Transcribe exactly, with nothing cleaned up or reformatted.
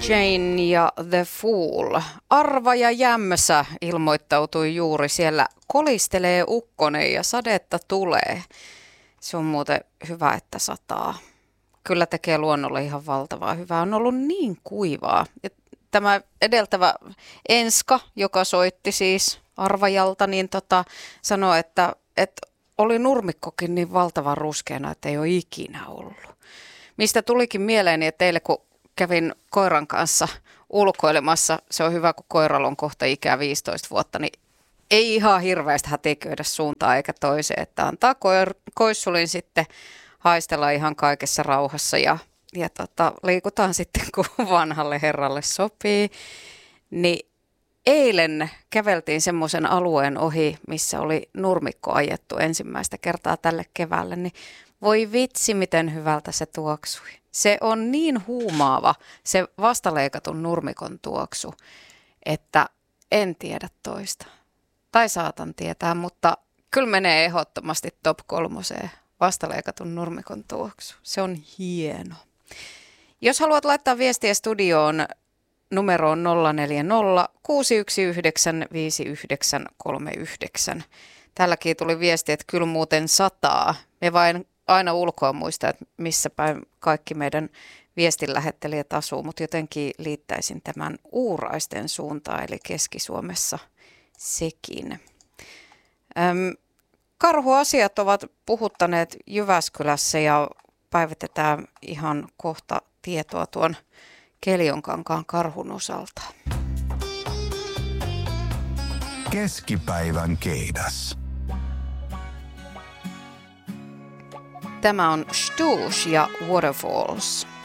Jane ja The Fool. Arva ja Jämsä ilmoittautui juuri, siellä kolistelee ukkonen ja sadetta tulee. Se on muuten hyvä, että sataa. Kyllä tekee luonnolle ihan valtavaa hyvää. On ollut niin kuivaa. Ja tämä edeltävä Enska, joka soitti siis Arvajalta, niin tota, sanoi, että, että oli nurmikkokin niin valtavan ruskeana, että ei ole ikinä ollut. Mistä tulikin mieleeni, että teille kun kävin koiran kanssa ulkoilemassa, se on hyvä, kun koiralla on kohta ikää viisitoista vuotta, niin ei ihan hirveästi hätiköidä suuntaan eikä toiseen, että antaa koir- koissulin sitten haistella ihan kaikessa rauhassa ja, ja tota, liikutaan sitten, kun vanhalle herralle sopii. Niin eilen käveltiin semmoisen alueen ohi, missä oli nurmikko ajettu ensimmäistä kertaa tälle keväälle, niin voi vitsi, miten hyvältä se tuoksui. Se on niin huumaava, se vastaleikatun nurmikon tuoksu, että en tiedä toista. Tai saatan tietää, mutta kyllä menee ehdottomasti top kolmoseen vastaleikatun nurmikon tuoksu. Se on hieno. Jos haluat laittaa viestiä studioon numeroon nolla neljä nolla, kuusi yksi yhdeksän, viisi yhdeksän kolme yhdeksän. Tälläkin tuli viesti, että kyllä muuten sataa. Me vain aina ulkoa muistaa, että missä päin kaikki meidän viestinlähettelijät asuu, mutta jotenkin liittäisin tämän Uuraisten suuntaan, eli Keski-Suomessa sekin. Öm, karhuasiat ovat puhuttaneet Jyväskylässä ja päivitetään ihan kohta tietoa tuon Keljonkankaan karhun osalta. Keskipäivän keidas. Tämä on Stoosh ja Waterfalls.